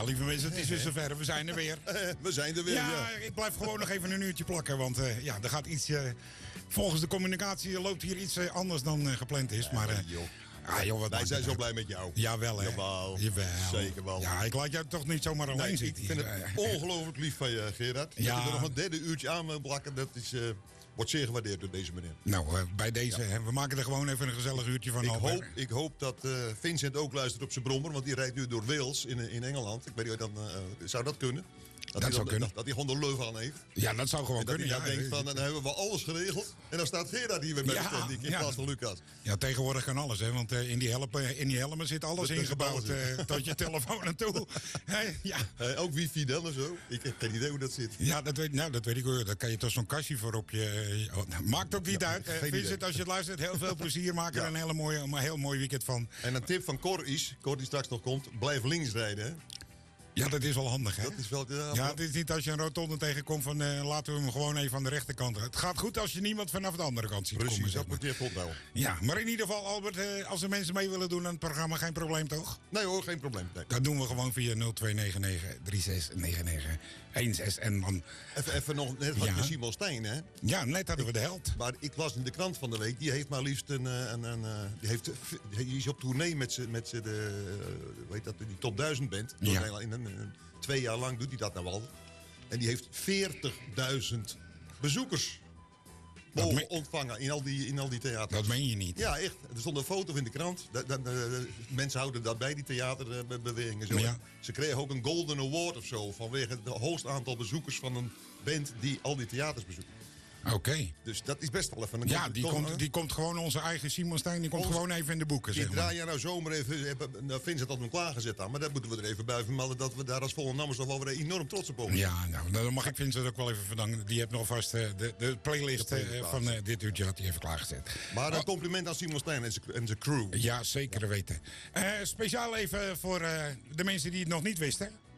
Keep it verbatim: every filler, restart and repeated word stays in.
lieve mensen, het is weer zover. We zijn er weer. We zijn er weer, ja. ja. Ik blijf gewoon nog even een uurtje plakken. Want uh, ja, er gaat iets... Uh, volgens de communicatie loopt hier iets uh, anders dan uh, gepland is. Maar... Uh, joh. Ah, joh, wat Wij zijn zo blij met jou. Jawel, hè. Jawel. Jawel. Zeker wel. Ja, ik laat jou toch niet zomaar alleen nee, zitten. Ik vind het ongelooflijk lief van je, Gerard. Ja. Dat je er nog een derde uurtje aan wil plakken, dat is, uh, wordt zeer gewaardeerd door deze meneer. Nou, uh, bij deze, ja. hè, we maken er gewoon even een gezellig uurtje van. Ik Albert. hoop, ik hoop dat uh, Vincent ook luistert op zijn brommer, want die rijdt nu door Wales in, in Engeland. Ik weet niet, dan, uh, zou dat kunnen? Dat, dat hij zou dan, kunnen. Dat, dat hij gewoon de leuf aan heeft. Ja, dat zou gewoon en dat kunnen. Hij ja, denkt van, dan hebben we alles geregeld. En dan staat Gerard hier weer met ja, de in ja. plaats van Lucas. Ja, tegenwoordig kan alles, hè. Want uh, in, die helpen, in die helmen zit alles dat ingebouwd. Uh, tot je telefoon en toe. Hey, ja. uh, ook wifi dan en zo. Ik heb geen idee hoe dat zit. Ja, dat weet, nou, dat weet ik hoor. Daar kan je toch zo'n kastje voor op je... Uh, oh, maakt ook niet ja, uit. Uh, Vincent, als je het luistert, heel veel plezier. Maak er ja. een hele mooie, een heel mooi weekend van. En een tip van Cor is, Cor die straks nog komt, blijf links rijden, hè. Ja, dat is wel handig, hè? Dat is wel, ja, ja, het is niet als je een rotonde tegenkomt van uh, laten we hem gewoon even aan de rechterkant. Het gaat goed als je niemand vanaf de andere kant ziet Precies, komen. dat moet je even opbouwen. Ja, maar in ieder geval, Albert, uh, als er mensen mee willen doen aan het programma, geen probleem toch? Nee hoor, geen probleem. Nee. Dat doen we gewoon via nul twee negen negen drie zes negen negen een zes en dan... Even, even nog, net had je ja. Simon Stein, hè? Ja, net hadden we de held. Maar ik las in de krant van de week, die heeft maar liefst een... een, een, een die, heeft, die is op tournee met z'n, met z'n de, weet dat, die top duizend band. Ja. In een, een, twee jaar lang doet hij dat nou al. En die heeft veertigduizend bezoekers mogen me- ontvangen in al, die, in al die theaters. Dat meen je niet. Ja, echt. Er stond een foto in de krant. Da, da, da, mensen houden dat bij, die theaterbewegingen. Zo. Ja. Ze kregen ook een Golden Award of zo, vanwege het hoogste aantal bezoekers van een band die al die theaters bezoekt. Oké. Okay. Dus dat is best wel even een... Ja, die, kom, komt, die komt gewoon, onze eigen Simon Stein, die komt Ons, gewoon even in de boeken, zeg maar. Die draai je nou zomaar even... Nou, Vincent had hem klaargezet aan, maar dat moeten we er even bij vermelden... dat we daar als Volendammers nog wel weer enorm trots op zijn. Ja, nou, dan mag ik Vincent ook wel even verdanken. Die heeft nog vast uh, de, de playlist uh, van uh, dit uurtje had hij even klaargezet. Maar een oh. compliment aan Simon Stein en zijn crew. Ja, zeker ja. weten. Uh, speciaal even voor uh, de mensen die het nog niet wisten...